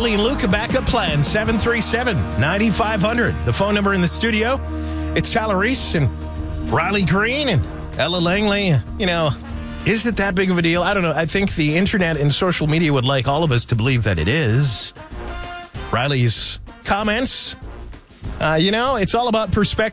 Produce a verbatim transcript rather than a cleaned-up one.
Haley and Luca backup plan, seven three seven, nine five zero zero. The phone number in the studio, it's Tyler Reese and Riley Green and Ella Langley. You know, is it that big of a deal? I don't know. I think the internet and social media would like all of us to believe that it is. Riley's comments, uh, you know, it's all about perspective.